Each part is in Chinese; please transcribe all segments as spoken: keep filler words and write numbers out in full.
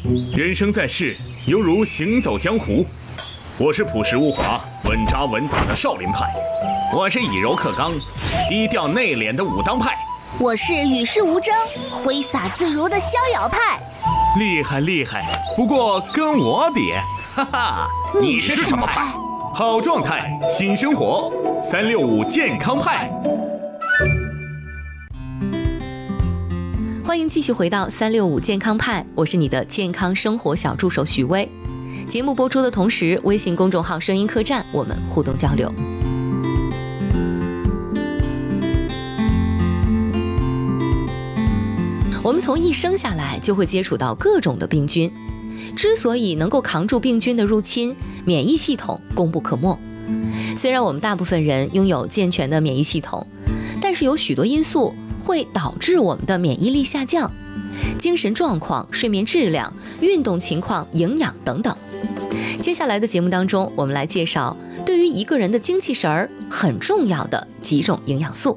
人生在世，犹如行走江湖。我是朴实无华、稳扎稳打的少林派，我是以柔克刚、低调内敛的武当派， 我是与世无争、挥洒自如的逍遥派。 厉害厉害，不过跟我比，哈哈， 你是什么派？ 好状态，新生活，三六五健康派。 欢迎继续回到三六五健康派，我是你的健康生活小助手许巍。节目播出的同时，微信公众号声音客栈我们互动交流。我们从一生下来就会接触到各种的病菌，之所以能够扛住病菌的入侵，免疫系统功不可没。虽然我们大部分人拥有健全的免疫系统，但是有许多因素会导致我们的免疫力下降，精神状况、睡眠质量、运动情况、营养等等。接下来的节目当中，我们来介绍对于一个人的精气神儿很重要的几种营养素。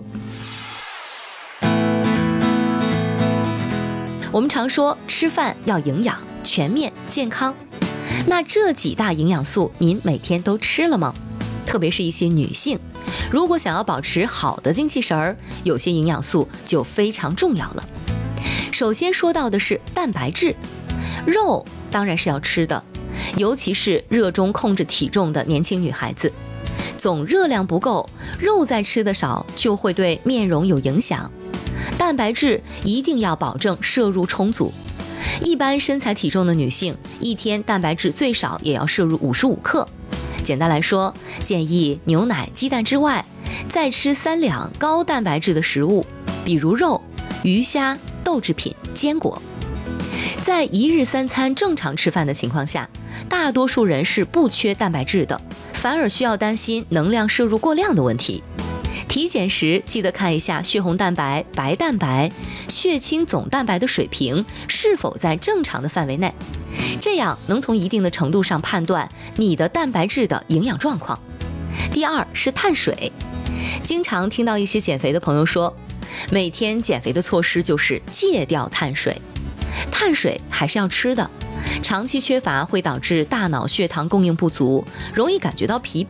我们常说吃饭要营养、全面、健康，那这几大营养素您每天都吃了吗？特别是一些女性，如果想要保持好的精气神儿，有些营养素就非常重要了。首先说到的是蛋白质，肉当然是要吃的，尤其是热衷控制体重的年轻女孩子，总热量不够，肉再吃的少就会对面容有影响。蛋白质一定要保证摄入充足，一般身材体重的女性一天蛋白质最少也要摄入五十五克。简单来说，建议牛奶、鸡蛋之外，再吃三两高蛋白质的食物，比如肉、鱼虾、豆制品、坚果。在一日三餐正常吃饭的情况下，大多数人是不缺蛋白质的，反而需要担心能量摄入过量的问题。体检时记得看一下血红蛋白、白蛋白、血清总蛋白的水平是否在正常的范围内，这样能从一定的程度上判断你的蛋白质的营养状况。第二是碳水，经常听到一些减肥的朋友说，每天减肥的措施就是戒掉碳水。碳水还是要吃的，长期缺乏会导致大脑血糖供应不足，容易感觉到疲惫。